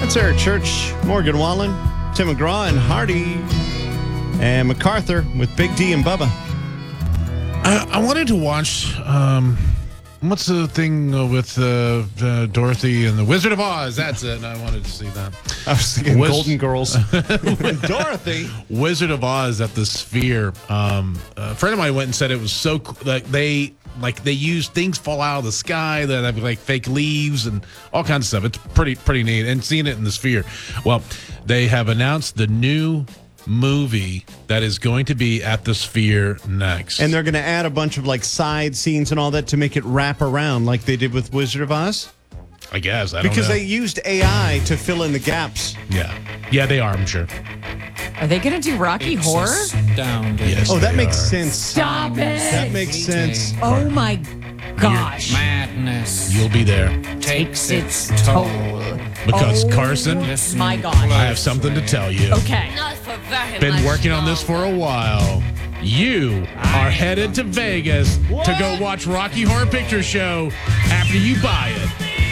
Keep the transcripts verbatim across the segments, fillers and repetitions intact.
That's Eric Church, Morgan Wallen, Tim McGraw, and Hardy, and MacArthur with Big D and Bubba. I, I wanted to watch. Um, what's the thing with uh, uh, Dorothy and the Wizard of Oz? That's it. I wanted to see that. I was thinking Wiz- Golden Girls. Dorothy. Wizard of Oz at the Sphere. Um, a friend of mine went and said it was so cool. Like they like they use things fall out of the sky that have like fake leaves and all kinds of stuff. It's pretty pretty neat. And seeing it in the Sphere. Well, they have announced the new movie that is going to be at the Sphere next. And they're going to add a bunch of like side scenes and all that to make it wrap around like they did with Wizard of Oz. I guess. I don't Because know. they used A I to fill in the gaps. Yeah. Yeah, they are, I'm sure. Are they going to do Rocky Horror? Down, Yes. Oh, that they makes are. sense. Stop it. That makes sense. Oh, my gosh. Madness You'll be there. takes Its its toll. toll. Because, Oh, Carson, my gosh. I have something to tell you. Okay. Been working on this for a while. You are headed to Vegas to go watch Rocky Horror Picture Show after you buy it.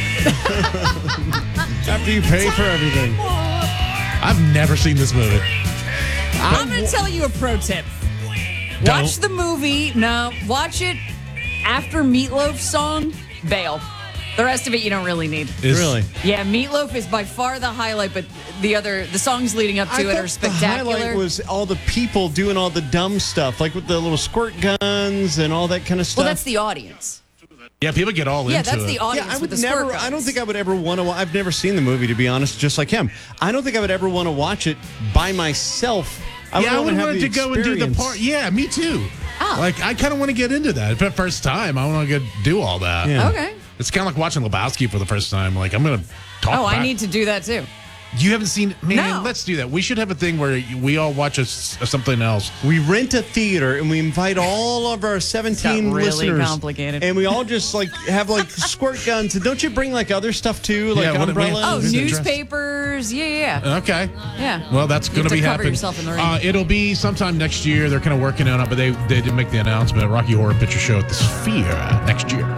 After you pay for everything. I've never seen this movie. I'm going to tell you a pro tip. Don't. Watch the movie. No, watch it after Meatloaf's song, bail. The rest of it you don't really need. Is- Really? Yeah, Meatloaf is by far the highlight, but the other, the songs leading up to I it thought are the spectacular. highlight was all the people doing all the dumb stuff, like with the little squirt guns and all that kind of stuff. well, that's the audience. Yeah, people get all Yeah, into that's it. the audience Yeah, I with would the never. squirt I don't guns. think I would ever want to. I've never seen the movie, to be honest. Just like him, I don't think I would ever want to watch it by myself. I yeah, I would would want want to go and do the part. Yeah, me too. Oh. Like, I kind of want to get into that. For the first time, I want to go do all that. Yeah. Okay. It's kind of like watching Lebowski for the first time. Like, I'm going to talk Oh, I back. need to do that too. You haven't seen... Man, No. let's do that. We should have a thing where we all watch a, s- something else. We rent a theater and we invite all of our seventeen really listeners. complicated. And we all just like have like squirt guns. And don't you bring like other stuff too, like Yeah, what- umbrellas? Oh, Who's the dress? newspapers. Yeah, yeah, yeah. Okay. Yeah. Well, that's You going have to be to cover happening. yourself in the ring. Uh, it'll be sometime next year. They're kind of working on it, but they, they did make the announcement. Rocky Horror Picture Show at the Sphere next year.